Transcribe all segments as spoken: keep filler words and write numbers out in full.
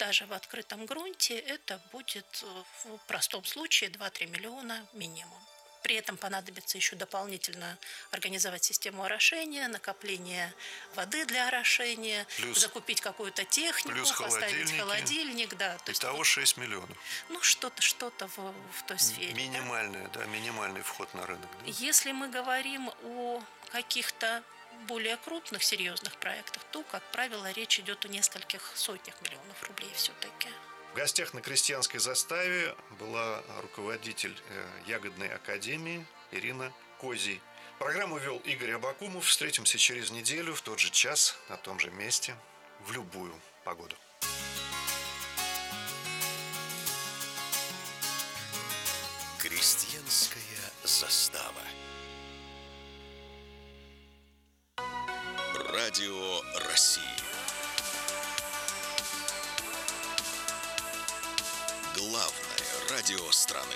даже в открытом грунте это будет в простом случае два-три миллиона минимум. При этом понадобится еще дополнительно организовать систему орошения, накопление воды для орошения, плюс, закупить какую-то технику, плюс поставить холодильник. Да, то есть Итого вот, шесть миллионов. Ну, что-то, что-то в, в той сфере. Минимальный, да? да, минимальный вход на рынок. Да? Если мы говорим о каких-то более крупных, серьезных проектах, то, как правило, речь идет о нескольких сотнях миллионов рублей все-таки. В гостях на крестьянской заставе была руководитель Ягодной академии Ирина Козий. Программу вел Игорь Абакумов. Встретимся через неделю в тот же час, на том же месте, в любую погоду. Крестьянская застава. Радио России. Главное радио страны.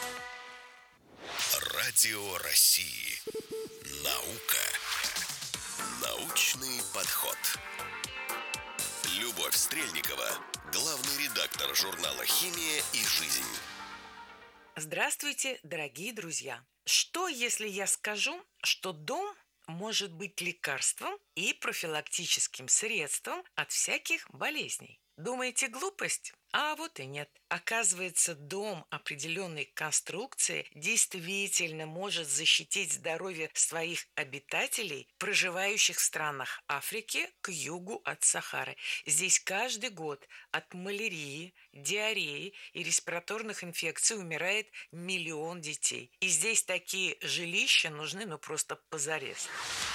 Радио России. Наука. Научный подход. Любовь Стрельникова, главный редактор журнала «Химия и жизнь». Здравствуйте, дорогие друзья! Что, если я скажу, что дом может быть лекарством и профилактическим средством от всяких болезней? Думаете, глупость? А вот и нет. Оказывается, дом определенной конструкции действительно может защитить здоровье своих обитателей, проживающих в странах Африки к югу от Сахары. Здесь каждый год от малярии, диареи и респираторных инфекций умирает миллион детей. И здесь такие жилища нужны ну просто позарез.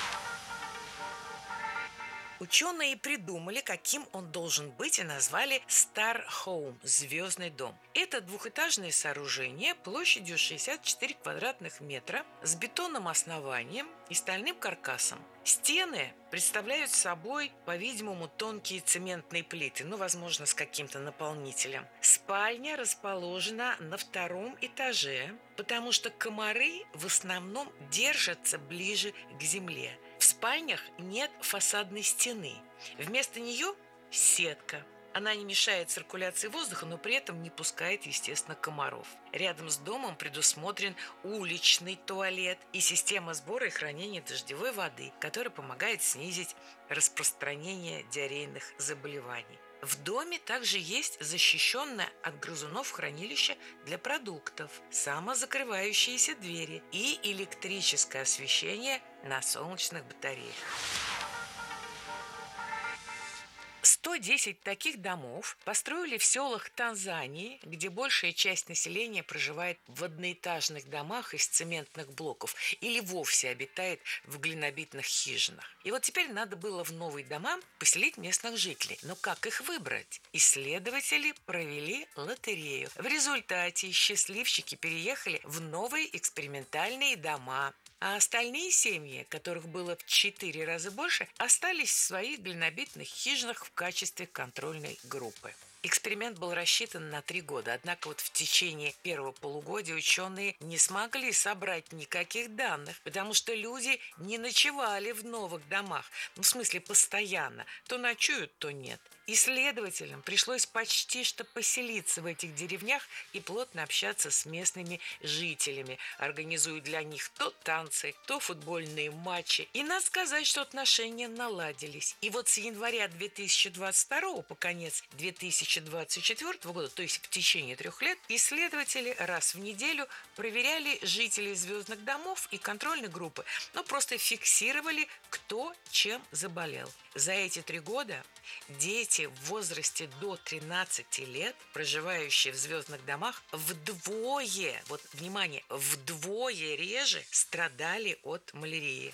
Ученые придумали, каким он должен быть, и назвали Star Home – звездный дом. Это двухэтажное сооружение площадью шестьдесят четыре квадратных метра с бетонным основанием и стальным каркасом. Стены представляют собой, по-видимому, тонкие цементные плиты, ну, возможно, с каким-то наполнителем. Спальня расположена на втором этаже, потому что комары в основном держатся ближе к земле. В спальнях нет фасадной стены. Вместо нее сетка. Она не мешает циркуляции воздуха, но при этом не пускает, естественно, комаров. Рядом с домом предусмотрен уличный туалет и система сбора и хранения дождевой воды, которая помогает снизить распространение диарейных заболеваний. В доме также есть защищенное от грызунов хранилище для продуктов, самозакрывающиеся двери и электрическое освещение на солнечных батареях. сто десять таких домов построили в селах Танзании, где большая часть населения проживает в одноэтажных домах из цементных блоков или вовсе обитает в глинобитных хижинах. И вот теперь надо было в новые дома поселить местных жителей. Но как их выбрать? Исследователи провели лотерею. В результате счастливчики переехали в новые экспериментальные дома. А остальные семьи, которых было в четыре раза больше, остались в своих глинобитных хижинах в качестве контрольной группы. Эксперимент был рассчитан на три года, однако вот в течение первого полугодия ученые не смогли собрать никаких данных, потому что люди не ночевали в новых домах, ну, в смысле постоянно, то ночуют, то нет. Исследователям пришлось почти что поселиться в этих деревнях и плотно общаться с местными жителями, организуя для них то танцы, то футбольные матчи. И надо сказать, что отношения наладились. И вот с января две тысячи двадцать второго по конец две тысячи двадцать четвёртого года, то есть в течение трех лет, исследователи раз в неделю проверяли жителей звездных домов и контрольной группы, но просто фиксировали, кто чем заболел. За эти три года дети в возрасте до тринадцати лет, проживающие в звездных домах, вдвое, вот внимание, вдвое реже страдали от малярии.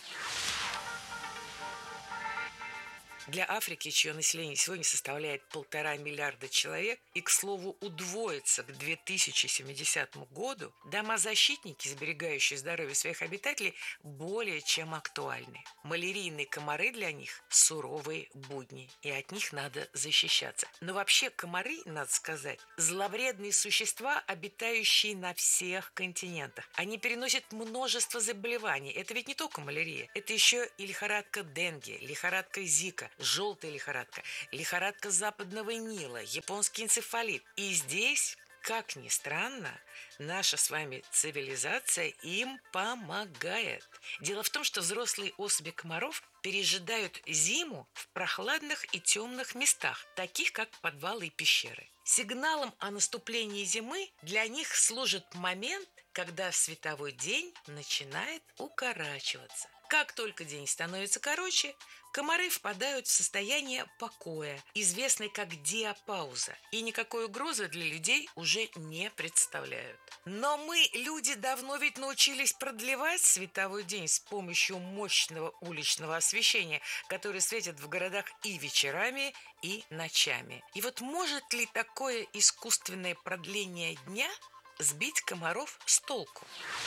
Для Африки, чье население сегодня составляет полтора миллиарда человек, и, к слову, удвоится к две тысячи семидесятому году, дома-защитники, сберегающие здоровье своих обитателей, более чем актуальны. Малярийные комары для них – суровые будни, и от них надо защищаться. Но вообще комары, надо сказать, зловредные существа, обитающие на всех континентах. Они переносят множество заболеваний. Это ведь не только малярия, это еще и лихорадка Денге, лихорадка Зика, желтая лихорадка, лихорадка западного Нила, японский энцефалит. И здесь, как ни странно, наша с вами цивилизация им помогает. Дело в том, что взрослые особи комаров пережидают зиму в прохладных и темных местах, таких как подвалы и пещеры. Сигналом о наступлении зимы для них служит момент, когда световой день начинает укорачиваться. Как только день становится короче, комары впадают в состояние покоя, известное как диапауза, и никакой угрозы для людей уже не представляют. Но мы, люди, давно ведь научились продлевать световой день с помощью мощного уличного освещения, которое светит в городах и вечерами, и ночами. И вот может ли такое искусственное продление дня сбить комаров с толку?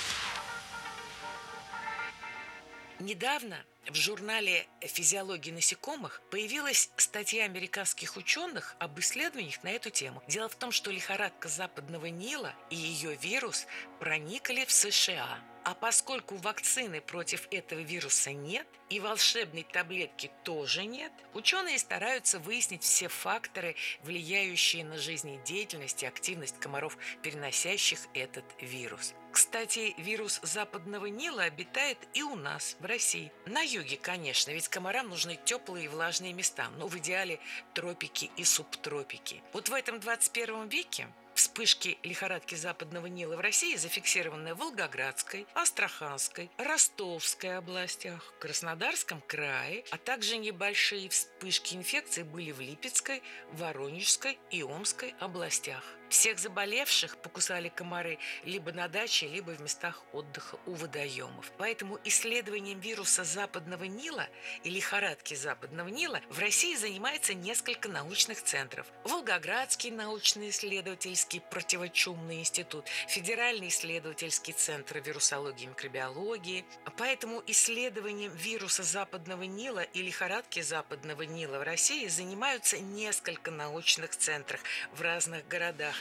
Недавно в журнале «Физиология насекомых» появилась статья американских ученых об исследованиях на эту тему. Дело в том, что лихорадка западного Нила и ее вирус проникли в США. А поскольку вакцины против этого вируса нет и волшебной таблетки тоже нет, ученые стараются выяснить все факторы, влияющие на жизнедеятельность и активность комаров, переносящих этот вирус. Кстати, вирус западного Нила обитает и у нас, в России. На юге, конечно, ведь комарам нужны теплые и влажные места, но в идеале тропики и субтропики. Вот в этом двадцать первом веке вспышки лихорадки западного Нила в России зафиксированы в Волгоградской, Астраханской, Ростовской областях, Краснодарском крае, а также небольшие вспышки инфекции были в Липецкой, Воронежской и Омской областях. Всех заболевших покусали комары либо на даче, либо в местах отдыха у водоемов. Поэтому исследованием вируса западного Нила и лихорадки западного Нила в России занимается несколько научных центров. Волгоградский научно-исследовательский противочумный институт, Федеральный исследовательский центр вирусологии и микробиологии. Поэтому исследованием вируса западного Нила и лихорадки западного Нила в России занимаются несколько научных центров в разных городах.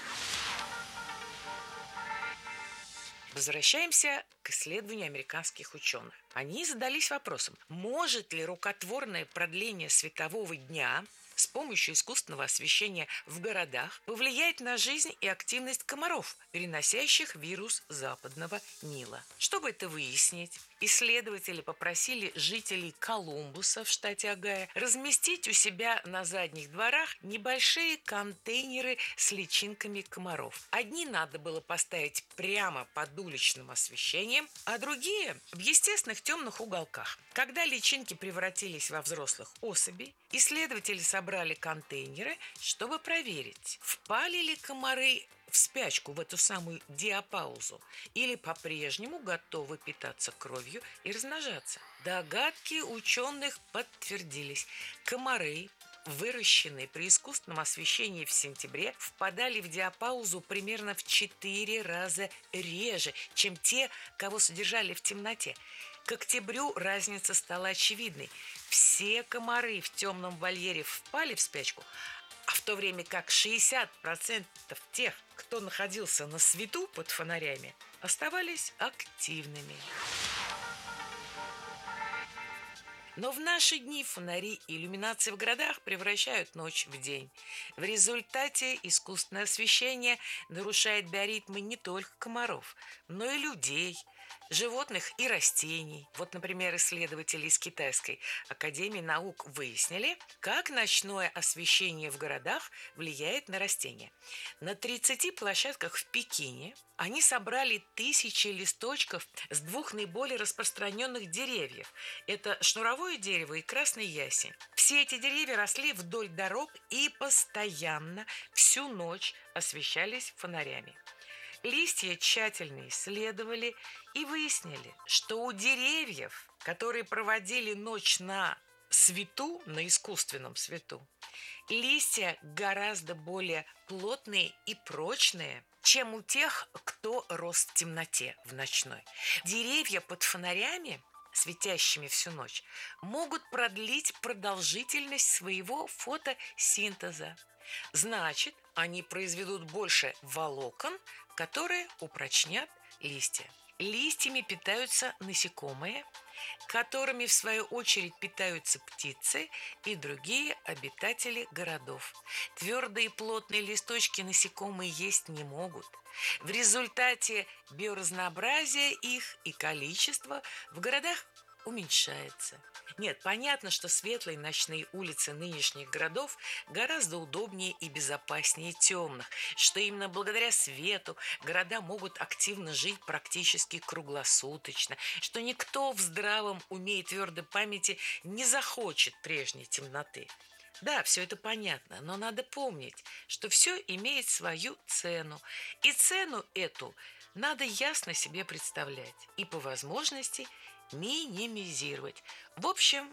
Возвращаемся к исследованию американских ученых. Они задались вопросом, может ли рукотворное продление светового дня с помощью искусственного освещения в городах повлияет на жизнь и активность комаров, переносящих вирус западного Нила. Чтобы это выяснить, исследователи попросили жителей Колумбуса в штате Огайо разместить у себя на задних дворах небольшие контейнеры с личинками комаров. Одни надо было поставить прямо под уличным освещением, а другие в естественных темных уголках. Когда личинки превратились во взрослых особей, исследователи собрали контейнеры, чтобы проверить, впали ли комары в спячку, в эту самую диапаузу, или по-прежнему готовы питаться кровью и размножаться. Догадки ученых подтвердились. Комары, выращенные при искусственном освещении в сентябре, впадали в диапаузу примерно в четыре раза реже, чем те, кого содержали в темноте. К октябрю разница стала очевидной. Все комары в темном вольере впали в спячку, а в то время как шестьдесят процентов тех, кто находился на свету под фонарями, оставались активными. Но в наши дни фонари и иллюминации в городах превращают ночь в день. В результате искусственное освещение нарушает биоритмы не только комаров, но и людей, животных и растений. Вот, например, исследователи из Китайской академии наук выяснили, как ночное освещение в городах влияет на растения. На тридцати площадках в Пекине они собрали тысячи листочков с двух наиболее распространенных деревьев. Это шнуровое дерево и красный ясень. Все эти деревья росли вдоль дорог и постоянно всю ночь освещались фонарями. Листья тщательно исследовали и выяснили, что у деревьев, которые проводили ночь на свету, на искусственном свету, листья гораздо более плотные и прочные, чем у тех, кто рос в темноте, в ночной. Деревья под фонарями, светящими всю ночь, могут продлить продолжительность своего фотосинтеза. Значит, они произведут больше волокон, которые упрочнят листья. Листьями питаются насекомые, которыми в свою очередь питаются птицы и другие обитатели городов. Твердые плотные листочки насекомые есть не могут. В результате биоразнообразие их и количество в городах уменьшается. Нет, понятно, что светлые ночные улицы нынешних городов гораздо удобнее и безопаснее темных, что именно благодаря свету города могут активно жить практически круглосуточно, что никто в здравом уме и твердой памяти не захочет прежней темноты. Да, все это понятно, но надо помнить, что все имеет свою цену, и цену эту надо ясно себе представлять и по возможности минимизировать. В общем,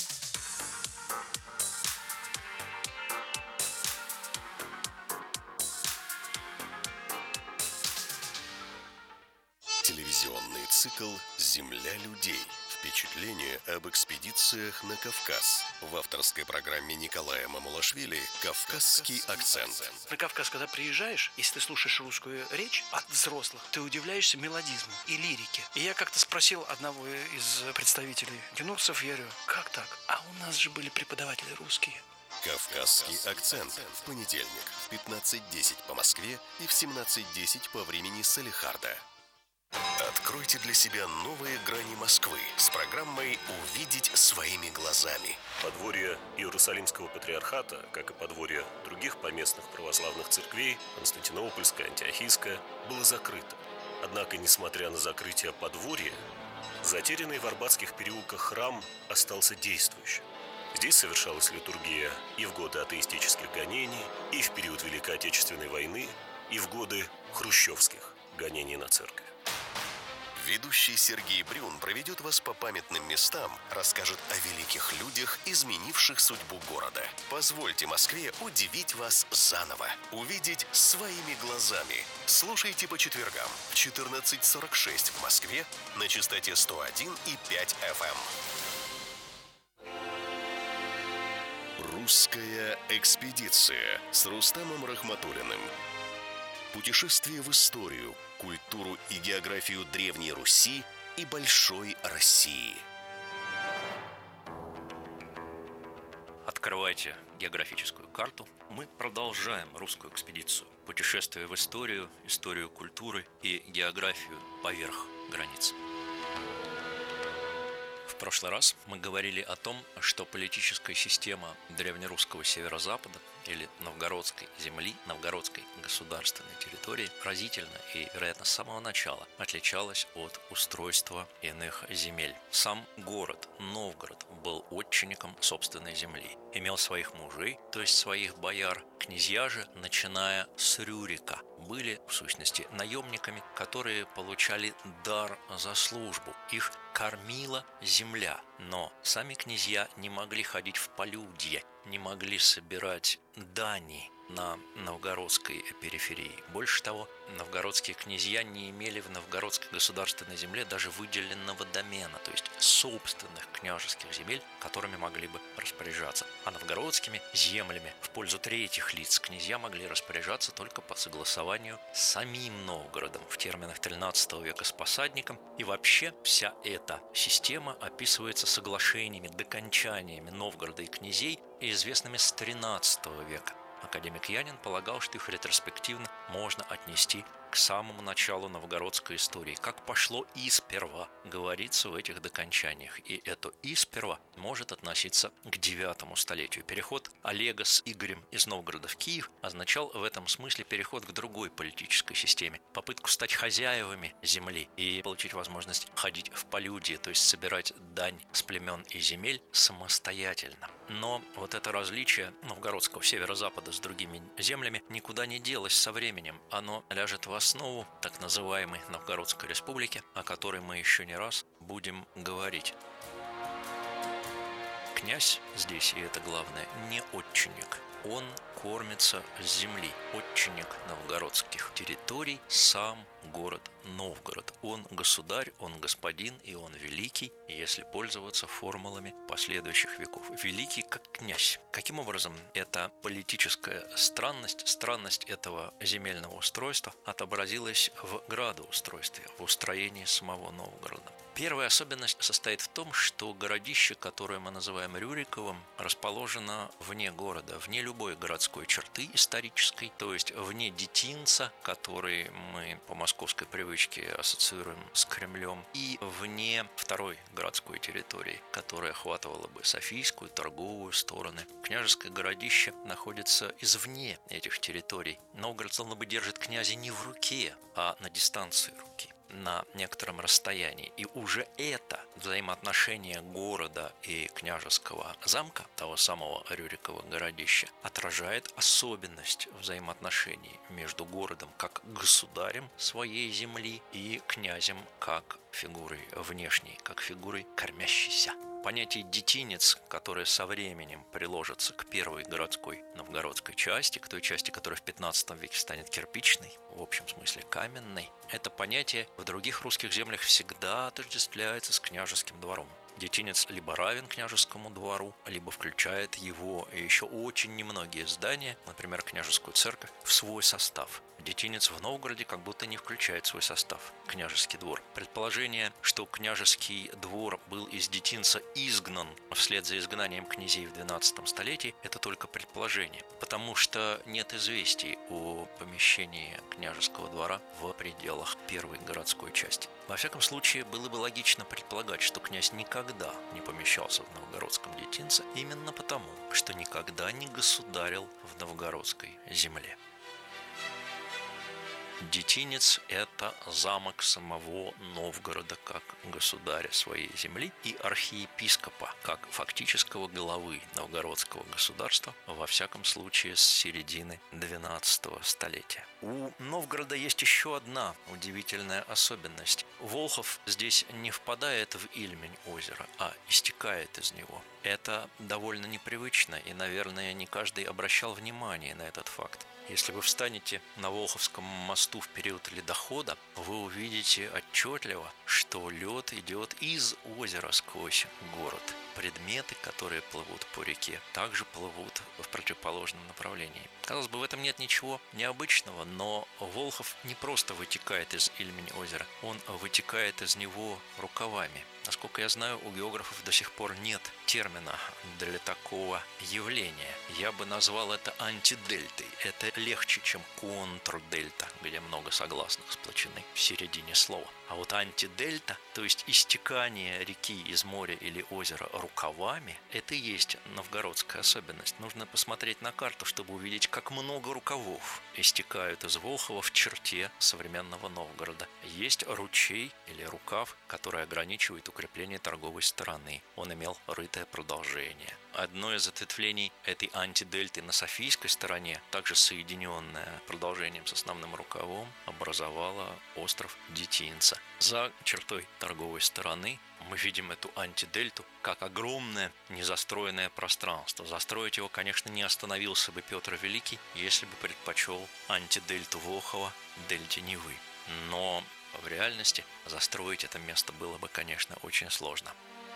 Телевизионный цикл «Земля людей». Впечатление об экспедициях на Кавказ. В авторской программе Николая Мамулашвили «Кавказский акцент». На Кавказ, когда приезжаешь, если ты слушаешь русскую речь от взрослых, ты удивляешься мелодизму и лирике. И я как-то спросил одного из представителей генурсов, я говорю, как так? А у нас же были преподаватели русские. «Кавказский акцент» в понедельник в пятнадцать десять по Москве и в семнадцать десять по времени Салехарда. Откройте для себя новые грани Москвы с программой «Увидеть своими глазами». Подворье Иерусалимского патриархата, как и подворье других поместных православных церквей, Константинопольская, Антиохийская, было закрыто. Однако, несмотря на закрытие подворья, затерянный в Арбатских переулках храм остался действующим. Здесь совершалась литургия и в годы атеистических гонений, и в период Великой Отечественной войны, и в годы хрущевских гонений на церковь. Ведущий Сергей Брюн проведет вас по памятным местам, расскажет о великих людях, изменивших судьбу города. Позвольте Москве удивить вас заново, увидеть своими глазами. Слушайте по четвергам в четырнадцать сорок шесть в Москве на частоте сто один и пять эф эм. Русская экспедиция с Рустамом Рахматуллиным. Путешествие в историю, культуру и географию Древней Руси и Большой России. Открывайте географическую карту. Мы продолжаем русскую экспедицию. Путешествие в историю, историю культуры и географию поверх границ. В прошлый раз мы говорили о том, что политическая система древнерусского северо-запада или новгородской земли, новгородской государственной территории разительно и, вероятно, с самого начала отличалась от устройства иных земель. Сам город Новгород был отчинником собственной земли, имел своих мужей, то есть своих бояр. Князья же, начиная с Рюрика, были, в сущности, наемниками, которые получали дар за службу. Их кормила земля, но сами князья не могли ходить в полюдье, не могли собирать дани на новгородской периферии. Больше того, новгородские князья не имели в новгородской государственной земле даже выделенного домена, то есть собственных княжеских земель, которыми могли бы распоряжаться. А новгородскими землями в пользу третьих лиц князья могли распоряжаться только по согласованию с самим Новгородом в терминах тринадцатого века с посадником. И вообще вся эта система описывается соглашениями, докончаниями Новгорода и князей, известными с тринадцатого века. Академик Янин полагал, что их ретроспективно можно отнести к самому началу новгородской истории. Как пошло «исперва» говорится в этих докончаниях. И это «исперва» может относиться к девятому столетию. Переход Олега с Игорем из Новгорода в Киев означал в этом смысле переход к другой политической системе. Попытку стать хозяевами земли и получить возможность ходить в полюдье, то есть собирать дань с племен и земель самостоятельно. Но вот это различие новгородского северо-запада с другими землями никуда не делось со временем. Оно ляжет в основу так называемой Новгородской республики, о которой мы еще не раз будем говорить. Князь здесь, и это главное, не отчинник. Он кормится с земли. Отчинник новгородских территорий – сам город Новгород. Он государь, он господин и он великий, если пользоваться формулами последующих веков. Великий как князь. Каким образом эта политическая странность, странность этого земельного устройства отобразилась в градоустройстве, в устроении самого Новгорода? Первая особенность состоит в том, что городище, которое мы называем Рюриковым, расположено вне города, вне любой городской черты исторической, то есть вне детинца, который мы по московской привычке ассоциируем с Кремлем, и вне второй городской территории, которая охватывала бы Софийскую, торговую стороны. Княжеское городище находится извне этих территорий. Новгород словно бы держит князя не в руке, а на дистанции руки, на некотором расстоянии. И уже это взаимоотношение города и княжеского замка, того самого Рюрикова городища, отражает особенность взаимоотношений между городом как государем своей земли и князем как фигурой внешней, как фигурой кормящейся. Понятие «детинец», которое со временем приложится к первой городской новгородской части, к той части, которая в пятнадцатом веке станет кирпичной, в общем смысле каменной, это понятие в других русских землях всегда отождествляется с княжеским двором. Детинец либо равен княжескому двору, либо включает его и еще очень немногие здания, например, княжескую церковь, в свой состав. Детинец в Новгороде как будто не включает в свой состав княжеский двор. Предположение, что княжеский двор был из детинца изгнан вслед за изгнанием князей в двенадцатом столетии, это только предположение, потому что нет известий о помещении княжеского двора в пределах первой городской части. Во всяком случае, было бы логично предполагать, что князь никогда не помещался в новгородском детинце, именно потому, что никогда не государил в новгородской земле. Детинец – это замок самого Новгорода как государя своей земли и архиепископа как фактического главы новгородского государства, во всяком случае с середины двенадцатого столетия. У Новгорода есть еще одна удивительная особенность. Волхов здесь не впадает в Ильмень озеро, а истекает из него. Это довольно непривычно, и, наверное, не каждый обращал внимание на этот факт. Если вы встанете на Волховском мосту в период ледохода, вы увидите отчетливо, что лед идет из озера сквозь город. Предметы, которые плывут по реке, также плывут в противоположном направлении. Казалось бы, в этом нет ничего необычного, но Волхов не просто вытекает из Ильмень озера, он вытекает из него рукавами. Насколько я знаю, у географов до сих пор нет термина для такого явления. Я бы назвал это антидельтой. Это легче, чем контрдельта, где много согласных сплочены в середине слова. А вот антидельта, то есть истекание реки из моря или озера рукавами, это и есть новгородская особенность. Нужно посмотреть на карту, чтобы увидеть, как много рукавов истекают из Волхова в черте современного Новгорода. Есть ручей или рукав, который ограничивает укрепление торговой стороны. Он имел рытое продолжение. Одно из ответвлений этой антидельты на Софийской стороне, также соединенное продолжением с основным рукавом, образовало остров Детинца. За чертой торговой стороны мы видим эту антидельту как огромное незастроенное пространство. Застроить его, конечно, не остановился бы Петр Великий, если бы предпочел антидельту Волхова дельте Невы. Но в реальности застроить это место было бы, конечно, очень сложно.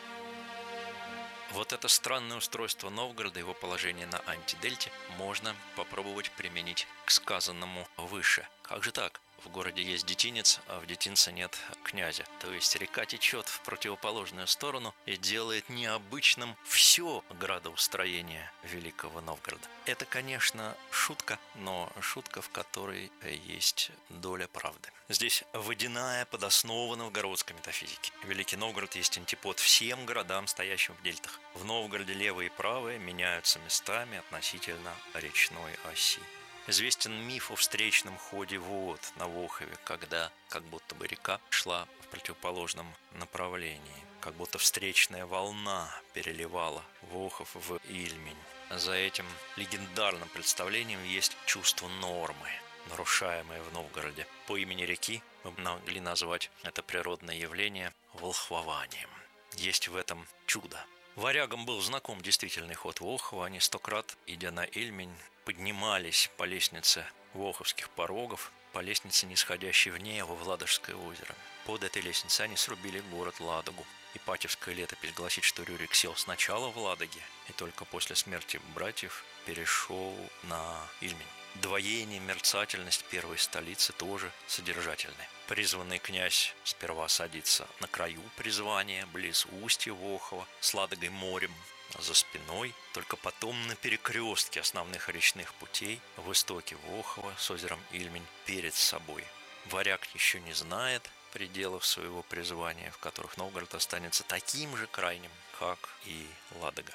Вот это странное устройство Новгорода, его положение на антидельте, можно попробовать применить к сказанному выше. Как же так? В городе есть детинец, а в детинце нет князя. То есть река течет в противоположную сторону и делает необычным все градоустроение Великого Новгорода. Это, конечно, шутка, но шутка, в которой есть доля правды. Здесь водяная подоснова новгородской метафизики. Великий Новгород есть антипод всем городам, стоящим в дельтах. В Новгороде левые и правые меняются местами относительно речной оси. Известен миф о встречном ходе вод на Волхове, когда как будто бы река шла в противоположном направлении, как будто встречная волна переливала Волхов в Ильмень. За этим легендарным представлением есть чувство нормы, нарушаемое в Новгороде. По имени реки мы могли назвать это природное явление волхвованием. Есть в этом чудо. Варягам был знаком действительный ход Волхова. Они сто крат, идя на Ильмень, поднимались по лестнице Волховских порогов, по лестнице, нисходящей в ней во Владожское озеро. Под этой лестницей они срубили город Ладогу. Ипатьевская летопись гласит, что Рюрик сел сначала в Ладоге и только после смерти братьев перешел на Ильмень. Двоение, мерцательность первой столицы тоже содержательны. Призванный князь сперва садится на краю призвания, близ устья Волхова, с Ладогой морем за спиной, только потом на перекрестке основных речных путей в истоке Волхова с озером Ильмень перед собой. Варяг еще не знает пределов своего призвания, в которых Новгород останется таким же крайним, как и Ладога.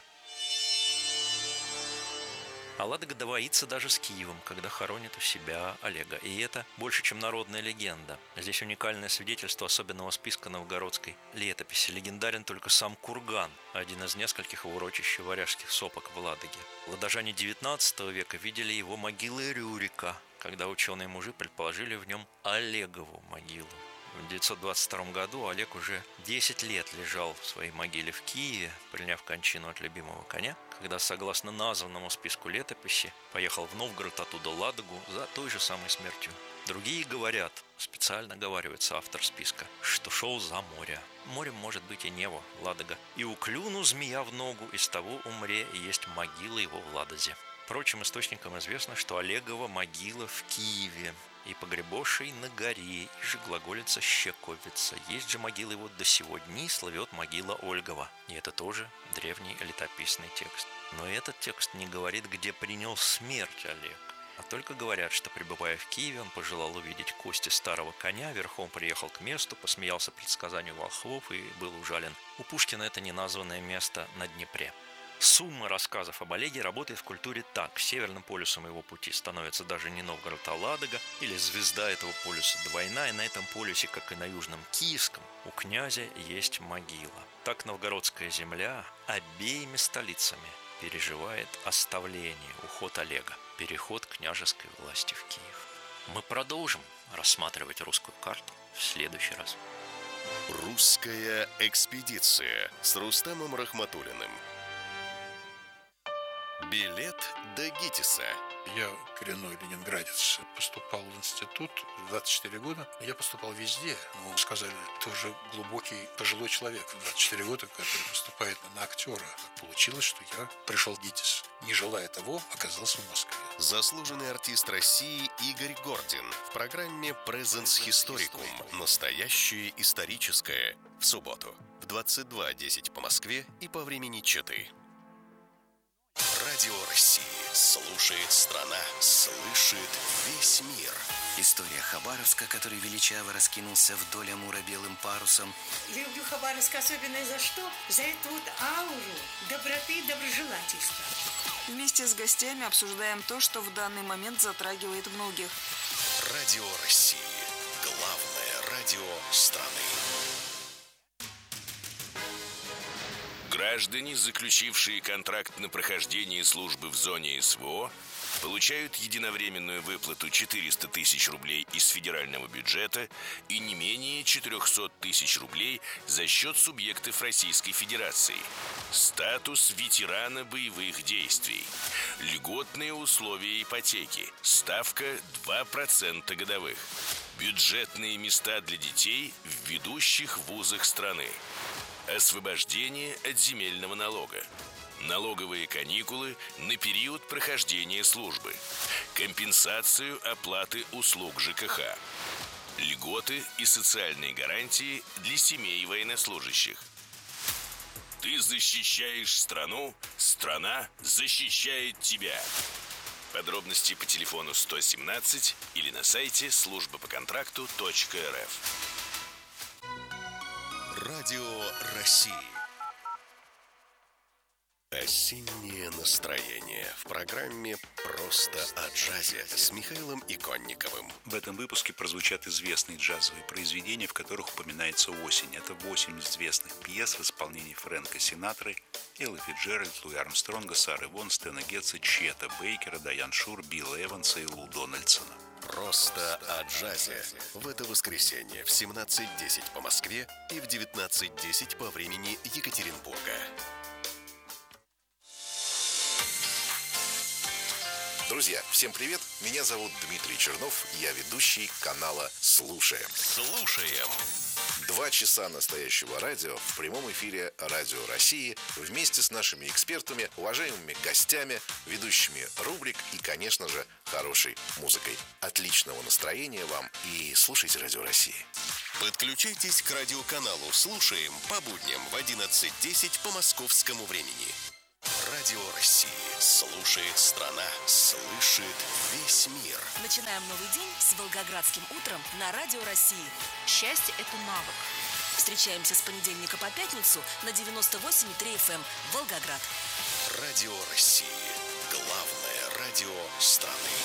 А Ладога двоится даже с Киевом, когда хоронит у себя Олега. И это больше, чем народная легенда. Здесь уникальное свидетельство особенного списка новгородской летописи. Легендарен только сам курган, один из нескольких в урочище варяжских сопок в Ладоге. Ладожане девятнадцатого века видели его могилой Рюрика, когда ученые-мужи предположили в нем Олегову могилу. В девятьсот двадцать втором году Олег уже десять лет лежал в своей могиле в Киеве, приняв кончину от любимого коня, когда, согласно названному списку летописи, поехал в Новгород, оттуда Ладогу, за той же самой смертью. Другие говорят, специально оговаривается автор списка, что шел за море. Морем может быть и Нево, Ладога. И уклюну змея в ногу, из того умре, и есть могила его в Ладозе. Прочим источникам известно, что Олегова могила в Киеве, и погребошей на горе, и же глаголица щековица. Есть же могила его до сего дни, славет могила Ольгова. И это тоже древний летописный текст. Но этот текст не говорит, где принял смерть Олег, а только говорят, что, пребывая в Киеве, он пожелал увидеть кости старого коня, верхом приехал к месту, посмеялся предсказанию волхвов и был ужален. У Пушкина это неназванное место на Днепре. Сумма рассказов об Олеге работает в культуре так. Северным полюсом его пути становится даже не Новгород, а Ладога, или звезда этого полюса двойная. На этом полюсе, как и на южном Киевском, у князя есть могила. Так новгородская земля обеими столицами переживает оставление, уход Олега, переход княжеской власти в Киев. Мы продолжим рассматривать русскую карту в следующий раз. Русская экспедиция с Рустамом Рахматуллиным. Билет до ГИТИСа. Я коренной ленинградец, поступал в институт в двадцать четыре года. Я поступал везде. Ну, сказали, ты уже глубокий пожилой человек в двадцать четыре года, который поступает на актера. Получилось, что я пришел в ГИТИС. Не желая того, оказался в Москве. Заслуженный артист России Игорь Гордин в программе Presence Historicum. Настоящее историческое. В субботу в двадцать два десять по Москве и по времени Читы. Радио России. Слушает страна, слышит весь мир. История Хабаровска, который величаво раскинулся вдоль Амура белым парусом. Люблю Хабаровск особенно за что? За эту вот ауру доброты и доброжелательства. Вместе с гостями обсуждаем то, что в данный момент затрагивает многих. Радио России. Главное радио страны. Граждане, заключившие контракт на прохождение службы в зоне СВО, получают единовременную выплату четыреста тысяч рублей из федерального бюджета и не менее четыреста тысяч рублей за счет субъектов Российской Федерации. Статус ветерана боевых действий. Льготные условия ипотеки. Ставка два процента годовых. Бюджетные места для детей в ведущих вузах страны. Освобождение от земельного налога. Налоговые каникулы на период прохождения службы. Компенсацию оплаты услуг ЖКХ. Льготы и социальные гарантии для семей военнослужащих. Ты защищаешь страну, страна защищает тебя. Подробности по телефону сто семнадцать или на сайте служба по контракту точка эр эф. Радио России. Осеннее настроение в программе «Просто о джазе» с Михаилом Иконниковым. В этом выпуске прозвучат известные джазовые произведения, в которых упоминается осень. Это восемь известных пьес в исполнении Фрэнка Синатры, Эллы Фицджеральд, Луи Армстронга, Сары Вон, Стэна Гетца, Чета Бейкера, Дайан Шур, Билла Эванса и Лу Дональдсона. «Просто о джазе» в это воскресенье в семнадцать десять по Москве и в девятнадцать десять по времени Екатеринбурга. Друзья, всем привет! Меня зовут Дмитрий Чернов, я ведущий канала «Слушаем». Слушаем. Два часа настоящего радио в прямом эфире Радио России вместе с нашими экспертами, уважаемыми гостями, ведущими рубрик и, конечно же, хорошей музыкой. Отличного настроения вам и слушайте Радио России. Подключайтесь к радиоканалу «Слушаем» по будням в одиннадцать десять по московскому времени. Радио России. Слушает страна. Слышит весь мир. Начинаем новый день с Волгоградским утром на Радио России. Счастье – это навык. Встречаемся с понедельника по пятницу на девяносто восемь и три эф эм Волгоград. Радио России. Главное радио страны.